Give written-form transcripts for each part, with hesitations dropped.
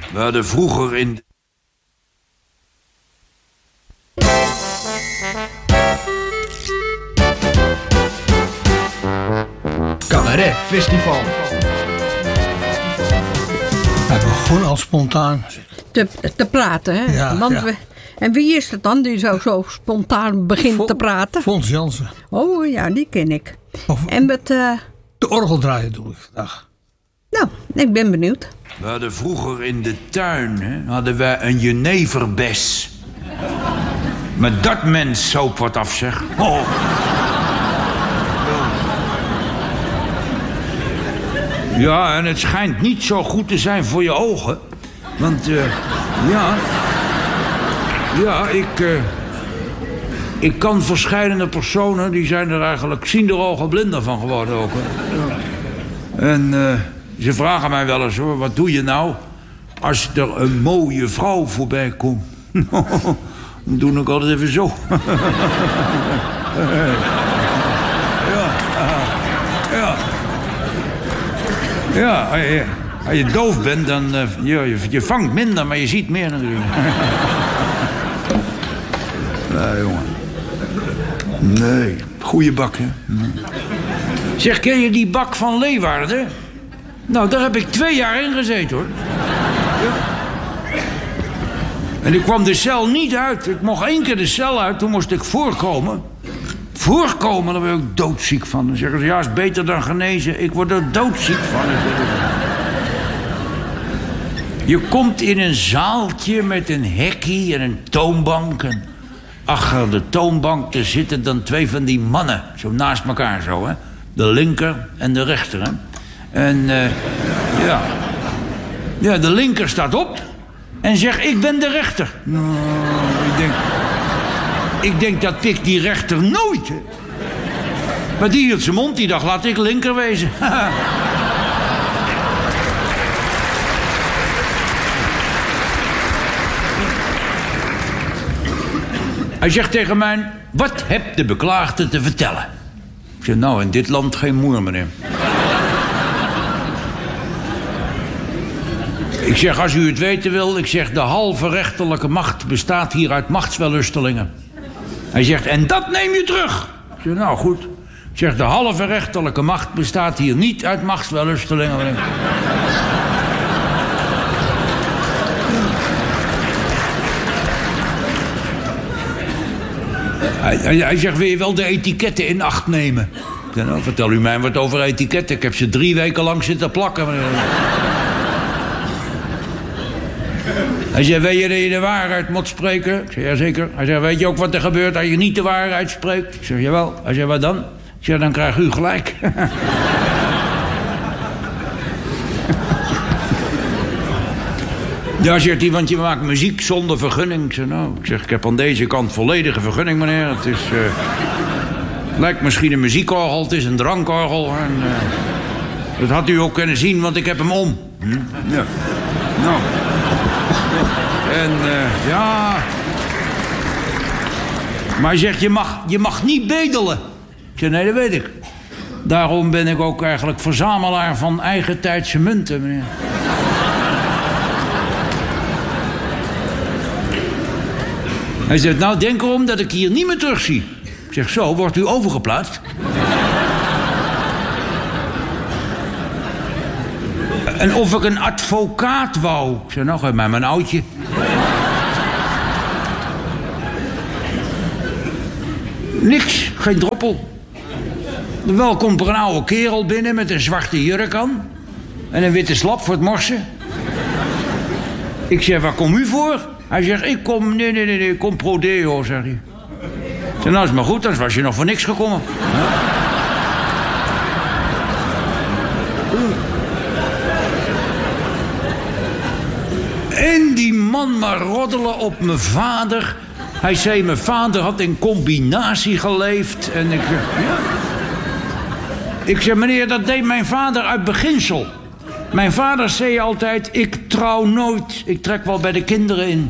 We hadden vroeger in... Cabaret Festival. Hij begon al spontaan. Te praten, hè? Ja, Want ja. En wie is het dan die zo spontaan begint te praten? Fons Jansen. Oh ja, die ken ik. Of En met... de orgeldraaier doe ik vandaag. Nou, ik ben benieuwd. We hadden vroeger in de tuin, hè, hadden wij een jeneverbes. Maar dat mens soop wat af, zeg. Oh. Ja, en het schijnt niet zo goed te zijn voor je ogen. Want, ik kan verschillende personen, die zijn er eigenlijk, zien er al blinder van geworden ook. Hè. Ja. En ze vragen mij wel eens, hoor, wat doe je nou als er een mooie vrouw voorbij komt? Dan doe ik altijd even zo. Ja, als je doof bent, dan je vangt minder, maar je ziet meer natuurlijk. Nee, jongen. Nee, goeie bak, hè. Nee. Zeg, ken je die bak van Leeuwarden? Nou, daar heb ik 2 jaar in gezeten, hoor. Ja. En ik kwam de cel niet uit. Ik mocht 1 keer de cel uit, toen moest ik voorkomen. Voorkomen, daar ben ik doodziek van. Dan zeggen ze, ja, is beter dan genezen. Ik word er doodziek van. Je komt in een zaaltje met een hekkie en een toonbank. En achter de toonbank er zitten dan 2 van die mannen. Zo naast elkaar zo, hè. De linker en de rechter, hè. En, ja, de linker staat op en zegt, ik ben de rechter. Nou, ik denk, dat pikt die rechter nooit, hè. Maar die hield zijn mond, die dacht, laat ik linker wezen. Hij zegt tegen mij, wat hebt de beklaagde te vertellen? Ik zeg, nou, in dit land geen moer, meneer. Ik zeg, als u het weten wil, ik zeg, de halve rechterlijke macht bestaat hier uit machtswellustelingen. Hij zegt, en dat neem je terug. Ik zeg, nou goed. Ik zeg, de halve rechterlijke macht bestaat hier niet uit machtswellustelingen. Hij zegt, wil je wel de etiketten in acht nemen? Ik zeg, nou, vertel u mij wat over etiketten. Ik heb ze 3 weken lang zitten plakken. Hij zegt, weet je dat je de waarheid moet spreken? Ik zeg, jazeker. Hij zegt, weet je ook wat er gebeurt als je niet de waarheid spreekt? Ik zeg, jawel. Hij zegt, wat dan? Ik zeg, dan krijgt u gelijk. Ja, zegt hij, want je maakt muziek zonder vergunning. Ik zeg, nou, ik heb aan deze kant volledige vergunning, meneer. Het is, lijkt misschien een muziekorgel, het is een drankorgel. En, dat had u ook kunnen zien, want ik heb hem om. Ja. Nou. En, ja... Maar hij zegt, je mag niet bedelen. Ik zeg, nee, dat weet ik. Daarom ben ik ook eigenlijk verzamelaar van eigentijdse munten, meneer. Hij zegt, nou, denk erom dat ik hier niet meer terugzie. Ik zeg, zo, wordt u overgeplaatst? En of ik een advocaat wou. Ik zeg, nou, geef mij mijn oudje. Niks, geen droppel. Wel komt er een oude kerel binnen met een zwarte jurk aan. En een witte slap voor het morsen. Ik zeg, waar kom u voor? Hij zegt, ik kom, nee, ik kom pro deo, zegt hij. Ik zeg, nou is maar goed, anders was je nog voor niks gekomen. En die man maar roddelen op mijn vader. Hij zei, mijn vader had in combinatie geleefd. En ik zeg, ja. Ik zeg, meneer, dat deed mijn vader uit beginsel. Mijn vader zei altijd, ik trouw nooit. Ik trek wel bij de kinderen in.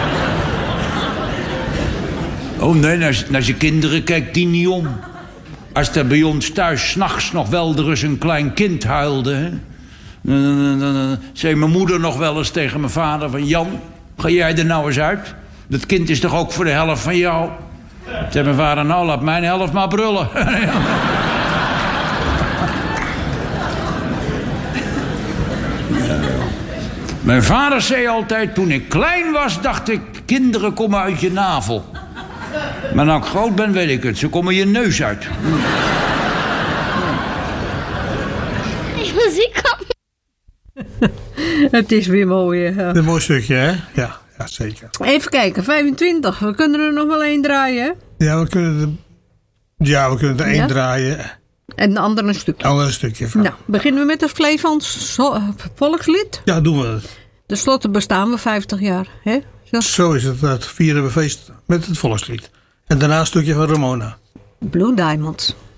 Oh nee, naar zijn kinderen kijkt die niet om. Als er bij ons thuis 's nachts nog wel er eens een klein kind huilde... Hè, dan zei mijn moeder nog wel eens tegen mijn vader van... Jan, ga jij er nou eens uit? Dat kind is toch ook voor de helft van jou? Zei mijn vader, nou laat mijn helft maar brullen. Mijn vader zei altijd, toen ik klein was, dacht ik... kinderen komen uit je navel. Maar nou ik groot ben, weet ik het. Ze komen je neus uit. Muziek kan. Het is weer mooi. hè. Een mooi stukje, hè? Ja, zeker. Even kijken, 25. We kunnen er nog wel één draaien. Hè? Ja, we kunnen er één Ja? draaien. En de andere een stukje. Ander een stukje van. Nou, beginnen we met het Flevolands volkslied. Ja, doen we het. Ten slotte bestaan we 50 jaar. Hè? Zo. Zo is het. Dat vieren we feest met het volkslied. En daarna een stukje van Ramona. Blue Diamonds.